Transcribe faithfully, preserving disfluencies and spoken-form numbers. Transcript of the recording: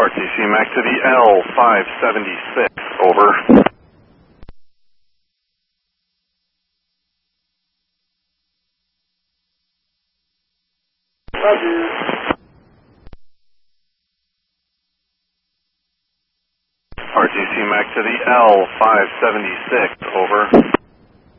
R T C Mac to the L five seventy-six, over. Roger. R T C Mac to the L five seventy-six, over.